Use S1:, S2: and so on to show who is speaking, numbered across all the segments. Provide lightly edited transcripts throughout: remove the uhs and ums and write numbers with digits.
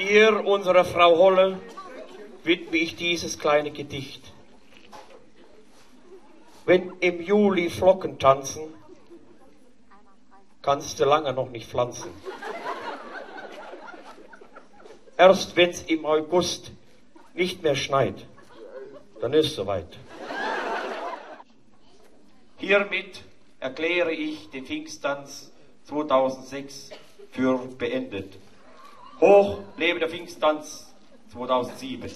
S1: Dir, unserer Frau Holle, widme ich dieses kleine Gedicht. Wenn im Juli Flocken tanzen, kannst du lange noch nicht pflanzen. Erst wenn's im August nicht mehr schneit, dann ist soweit. Hiermit erkläre ich den Pfingsttanz 2006 für beendet. Hoch lebe der Pfingsttanz 2007.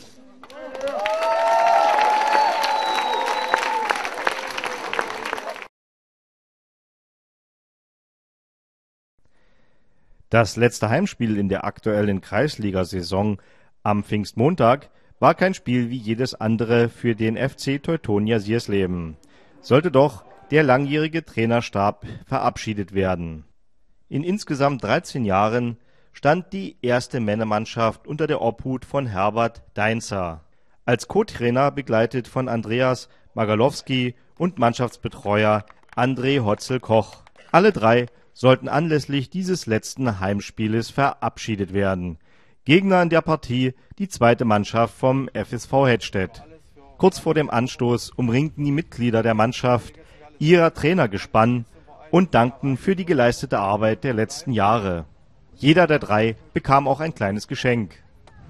S2: Das letzte Heimspiel in der aktuellen Kreisligasaison am Pfingstmontag war kein Spiel wie jedes andere für den FC Teutonia Siersleben. Sollte doch der langjährige Trainerstab verabschiedet werden. In insgesamt 13 Jahren stand die erste Männermannschaft unter der Obhut von Herbert Deinzer. Als Co-Trainer begleitet von Andreas Magalowski und Mannschaftsbetreuer André Hotzel-Koch. Alle drei sollten anlässlich dieses letzten Heimspieles verabschiedet werden. Gegner in der Partie die zweite Mannschaft vom FSV Hettstedt. Kurz vor dem Anstoß umringten die Mitglieder der Mannschaft ihr Trainergespann und dankten für die geleistete Arbeit der letzten Jahre. Jeder der drei bekam auch ein kleines Geschenk.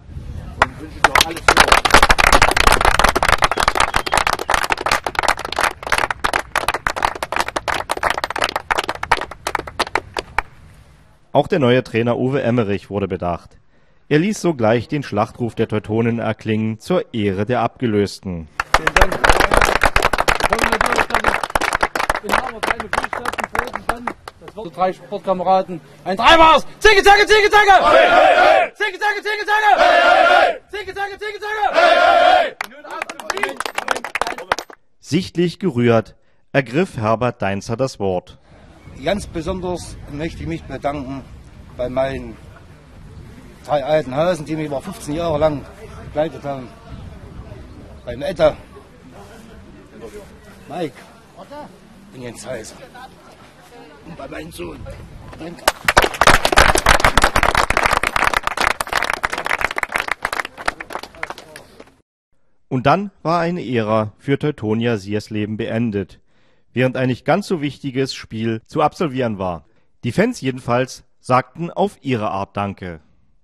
S2: Auch der neue Trainer Uwe Emmerich wurde bedacht. Er ließ sogleich den Schlachtruf der Teutonen erklingen zur Ehre der Abgelösten.
S3: Vielen Dank. Inhaber keine Fußstapfen folgen kann. Das wird 3 Sportkameraden. Ein Dreimars! Zicke, zacke, zicke, zacke! Hey, hey, hey! Zicke, zacke, zicke, zacke! Hey, hey, hey! Zicke, zacke, zicke, zacke! Hey, hey, hey!
S2: Sichtlich gerührt ergriff Herbert Deinzer das Wort.
S4: Ganz besonders möchte ich mich bedanken bei meinen 3 alten Hasen, die mich über 15 Jahre lang begleitet haben. Beim Etta, Mike und Jens Heiser. Und bei meinem Sohn. Danke.
S2: Und dann war eine Ära für Teutonia Siersleben beendet, während ein nicht ganz so wichtiges Spiel zu absolvieren war. Die Fans jedenfalls sagten auf ihre Art Danke.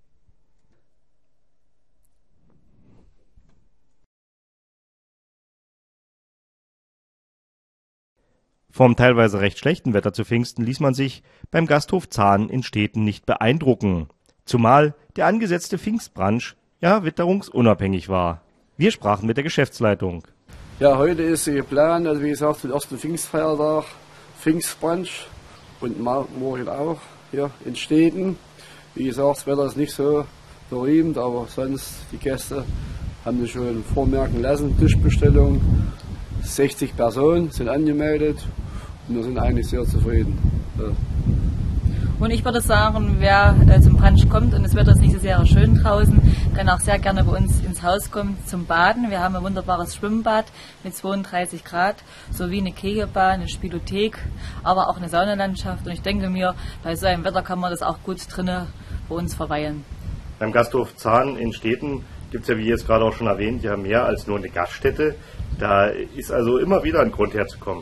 S2: Vom teilweise recht schlechten Wetter zu Pfingsten ließ man sich beim Gasthof Zahn in Stehten nicht beeindrucken, zumal der angesetzte Pfingstbrunch ja witterungsunabhängig war. Wir sprachen mit der Geschäftsleitung.
S3: Ja, heute ist geplant, also wie gesagt, für den ersten Pfingstfeiertag, Pfingstbrunch und morgen auch hier in Stehten. Wie gesagt, das Wetter ist nicht so berühmt, aber sonst die Gäste haben sich schon vormerken lassen. Tischbestellung, 60 Personen sind angemeldet und wir sind eigentlich sehr zufrieden. Ja.
S5: Und ich würde sagen, wer zum Brunch kommt und das Wetter ist nicht so sehr schön draußen, kann auch sehr gerne bei uns ins Haus kommen zum Baden. Wir haben ein wunderbares Schwimmbad mit 32 Grad, sowie eine Kegelbahn, eine Spielothek, aber auch eine Saunalandschaft. Und ich denke mir, bei so einem Wetter kann man das auch gut drinnen bei uns verweilen.
S2: Beim Gasthof Zahn in Stehten gibt es ja, wie jetzt gerade auch schon erwähnt, ja mehr als nur eine Gaststätte. Da ist also immer wieder ein Grund herzukommen.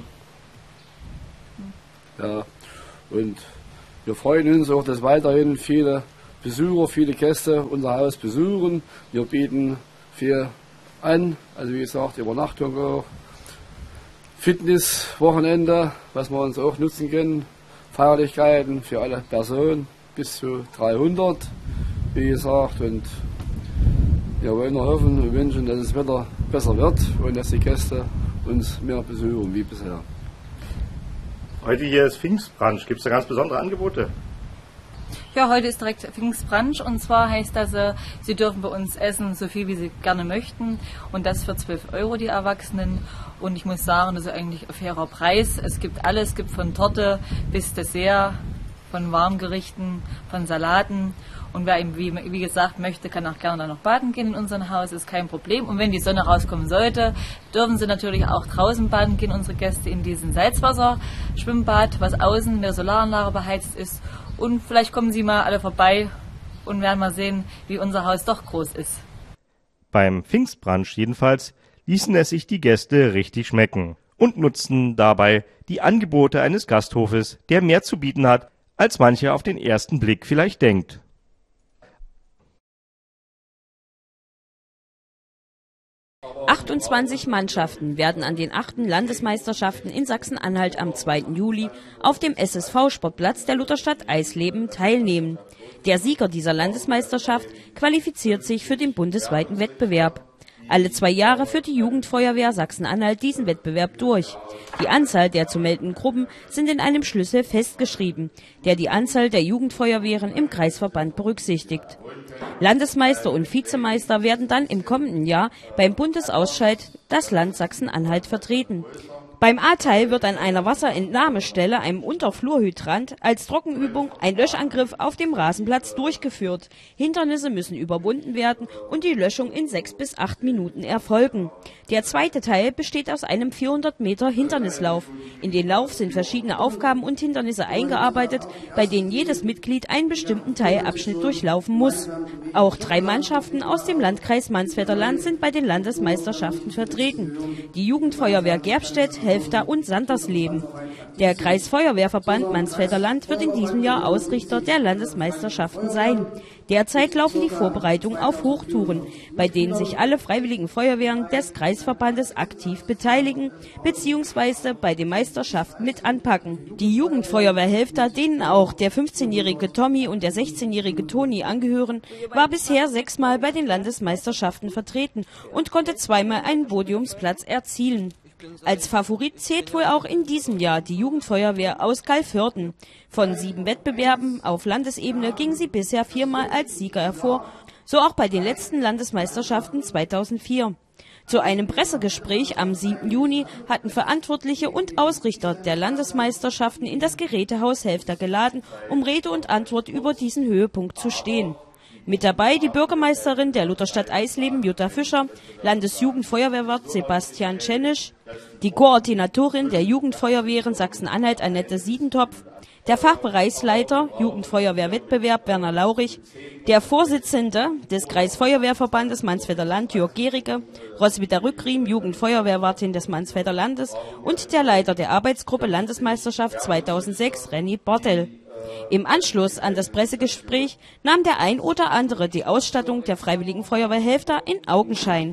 S3: Ja, und wir freuen uns auch, dass weiterhin viele Besucher, viele Gäste unser Haus besuchen. Wir bieten viel an, also wie gesagt, Übernachtung auch, Fitnesswochenende, was wir uns auch nutzen können, Feierlichkeiten für alle Personen, bis zu 300, wie gesagt. Und wir wollen nur hoffen und wünschen, dass das Wetter besser wird und dass die Gäste uns mehr besuchen wie bisher.
S2: Heute hier ist Pfingstbrunch. Gibt es da ganz besondere Angebote?
S5: Ja, heute ist direkt Pfingstbrunch und zwar heißt das, Sie dürfen bei uns essen, so viel wie Sie gerne möchten und das für 12 € die Erwachsenen. Und ich muss sagen, das ist eigentlich ein fairer Preis. Es gibt alles, es gibt von Torte bis Dessert, von Warmgerichten, von Salaten. Und wer eben, wie gesagt, möchte, kann auch gerne noch baden gehen in unserem Haus, ist kein Problem. Und wenn die Sonne rauskommen sollte, dürfen sie natürlich auch draußen baden gehen, unsere Gäste in diesem Salzwasser-Schwimmbad, was außen mit der Solaranlage beheizt ist. Und vielleicht kommen Sie mal alle vorbei und werden mal sehen, wie unser Haus doch groß ist.
S2: Beim Pfingstbrunch jedenfalls ließen es sich die Gäste richtig schmecken und nutzten dabei die Angebote eines Gasthofes, der mehr zu bieten hat, als mancher auf den ersten Blick vielleicht denkt.
S6: ...28 Mannschaften werden an den 8. Landesmeisterschaften in Sachsen-Anhalt am 2. Juli auf dem SSV-Sportplatz der Lutherstadt Eisleben teilnehmen. Der Sieger dieser Landesmeisterschaft qualifiziert sich für den bundesweiten Wettbewerb. Alle 2 Jahre führt die Jugendfeuerwehr Sachsen-Anhalt diesen Wettbewerb durch. Die Anzahl der zu meldenden Gruppen sind in einem Schlüssel festgeschrieben, der die Anzahl der Jugendfeuerwehren im Kreisverband berücksichtigt. Landesmeister und Vizemeister werden dann im kommenden Jahr beim Bundesausscheid das Land Sachsen-Anhalt vertreten. Beim A-Teil wird an einer Wasserentnahmestelle, einem Unterflurhydrant, als Trockenübung ein Löschangriff auf dem Rasenplatz durchgeführt. Hindernisse müssen überwunden werden und die Löschung in 6 bis 8 Minuten erfolgen. Der zweite Teil besteht aus einem 400 Meter Hindernislauf. In den Lauf sind verschiedene Aufgaben und Hindernisse eingearbeitet, bei denen jedes Mitglied einen bestimmten Teilabschnitt durchlaufen muss. Auch 3 Mannschaften aus dem Landkreis Mansfelder Land sind bei den Landesmeisterschaften vertreten. Die Jugendfeuerwehr Gerbstedt, Helfta und Sandersleben. Der Kreisfeuerwehrverband Mansfelder Land wird in diesem Jahr Ausrichter der Landesmeisterschaften sein. Derzeit laufen die Vorbereitungen auf Hochtouren, bei denen sich alle freiwilligen Feuerwehren des Kreisverbandes aktiv beteiligen bzw. bei den Meisterschaften mit anpacken. Die Jugendfeuerwehr Helfta, denen auch der 15-jährige Tommy und der 16-jährige Toni angehören, war bisher 6-mal bei den Landesmeisterschaften vertreten und konnte 2-mal einen Podiumsplatz erzielen. Als Favorit zählt wohl auch in diesem Jahr die Jugendfeuerwehr aus Calvörden. Von 7 Wettbewerben auf Landesebene ging sie bisher 4-mal als Sieger hervor, so auch bei den letzten Landesmeisterschaften 2004. Zu einem Pressegespräch am 7. Juni hatten Verantwortliche und Ausrichter der Landesmeisterschaften in das Gerätehaus Helfta geladen, um Rede und Antwort über diesen Höhepunkt zu stehen. Mit dabei die Bürgermeisterin der Lutherstadt Eisleben, Jutta Fischer, Landesjugendfeuerwehrwart Sebastian Tschenisch, die Koordinatorin der Jugendfeuerwehren Sachsen-Anhalt, Annette Siedentopf, der Fachbereichsleiter Jugendfeuerwehrwettbewerb, Werner Laurich, der Vorsitzende des Kreisfeuerwehrverbandes Mansfelder Land, Jörg Gericke, Roswitha Rückriem, Jugendfeuerwehrwartin des Mansfelder Landes und der Leiter der Arbeitsgruppe Landesmeisterschaft 2006, Renny Bartel. Im Anschluss an das Pressegespräch nahm der ein oder andere die Ausstattung der Freiwilligen Feuerwehr Helfta in Augenschein.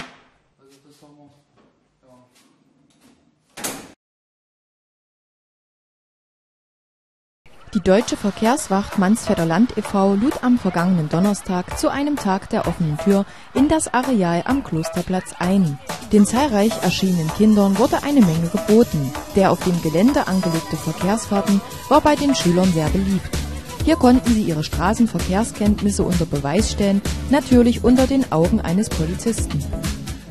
S7: Die Deutsche Verkehrswacht Mansfelder Land e.V. lud am vergangenen Donnerstag zu einem Tag der offenen Tür in das Areal am Klosterplatz ein. Den zahlreich erschienenen Kindern wurde eine Menge geboten. Der auf dem Gelände angelegte Verkehrsfahrten war bei den Schülern sehr beliebt. Hier konnten sie ihre Straßenverkehrskenntnisse unter Beweis stellen, natürlich unter den Augen eines Polizisten.